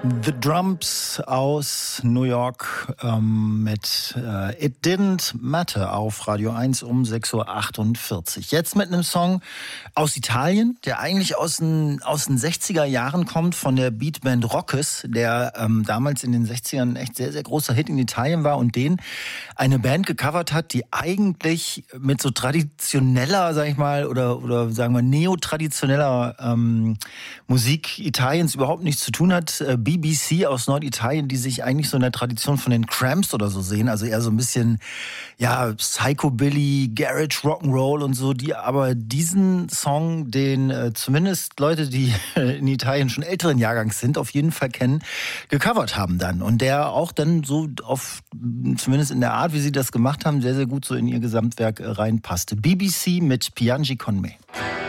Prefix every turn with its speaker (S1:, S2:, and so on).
S1: The Drums aus New York mit It Didn't Matter auf Radio 1 um 6.48 Uhr. Jetzt mit einem Song aus Italien, der eigentlich aus den 60er Jahren kommt, von der Beatband Rockes, der damals in den 60ern ein echt sehr, sehr großer Hit in Italien war und den eine Band gecovert hat, die eigentlich mit so traditioneller, sag ich mal, oder sagen wir neotraditioneller Musik Italiens überhaupt nichts zu tun hat. BBC aus Norditalien, die sich eigentlich so in der Tradition von den Cramps oder so sehen, also eher so ein bisschen, ja, Psychobilly, Garage, Rock'n'Roll und so, die aber diesen Song, den zumindest Leute, die in Italien schon älteren Jahrgangs sind, auf jeden Fall kennen, gecovert haben dann. Und der auch dann so auf, zumindest in der Art, wie sie das gemacht haben, sehr, sehr gut so in ihr Gesamtwerk reinpasste. BBC mit Piangi con me.